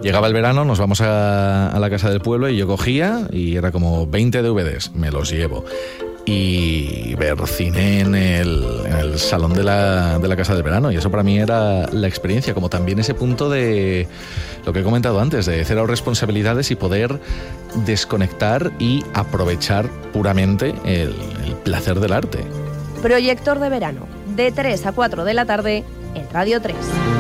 Llegaba el verano, nos vamos a la casa del pueblo y yo cogía y era como 20 DVDs, me los llevo. Y ver cine en el salón de la casa del verano, y eso para mí era la experiencia, como también ese punto de lo que he comentado antes, de cero responsabilidades y poder desconectar y aprovechar puramente el placer del arte. Proyector de verano, de 3 a 4 de la tarde en Radio 3.